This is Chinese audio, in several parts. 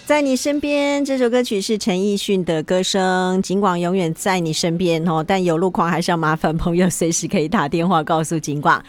在你身边，这首歌曲是陈奕迅的歌声，警广永远在你身边哦。但有路况还是要麻烦朋友随时可以打电话告诉警广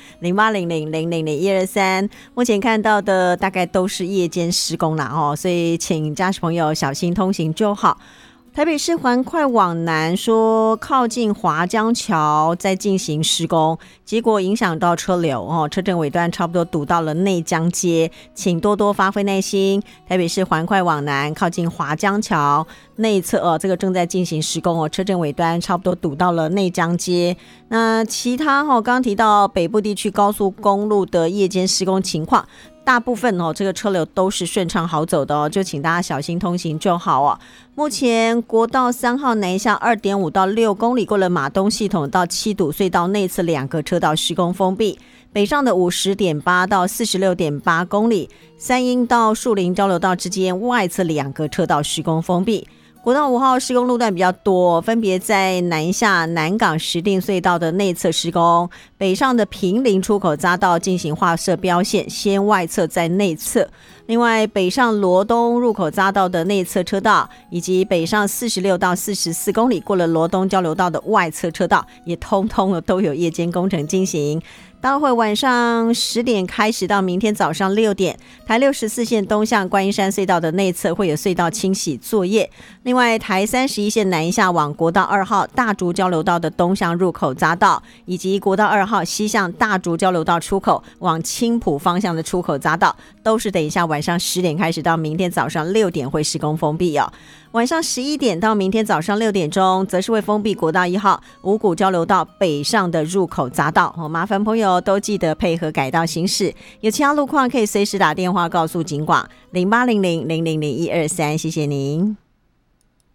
0800000123。目前看到的大概都是夜间施工啦哦，所以请驾驶朋友小心通行就好。台北市环快往南说靠近华江桥在进行施工，结果影响到车流哦，车阵尾段差不多堵到了内江街，请多多发挥耐心。台北市环快往南靠近华江桥内侧这个正在进行施工哦，车阵尾端差不多堵到了内江街。那其他刚刚提到北部地区高速公路的夜间施工情况，大部分这个车流都是顺畅好走的就请大家小心通行就好哦。目前国道3号南向 2.5 到6公里过了马东系统到七堵隧道内侧2个车道施工封闭，北上的 50.8 到 46.8 公里三鶯到树林交流道之间外侧2个车道施工封闭。国道5号施工路段比较多，分别在南下南港石碇隧道的内侧施工，北上的平林出口匝道进行画设标线，先外侧在内侧。另外北上罗东入口匝道的内侧车道，以及北上46到44公里过了罗东交流道的外侧车道，也通通都有夜间工程进行。待会晚上10点开始到明天早上6点，台64线东向观音山隧道的内侧会有隧道清洗作业。另外台31线南下往国道2号大竹交流道的东向入口匝道，以及国道2号西向大竹交流道出口往青埔方向的出口匝道，都是等一下晚上10点开始到明天早上6点会施工封闭哦。晚上11点到明天早上6点钟，则是会封闭国道1号五股交流道北上的入口匝道麻烦朋友都记得配合改道行驶。有其他路况可以随时打电话告诉警广0800000123，谢谢您。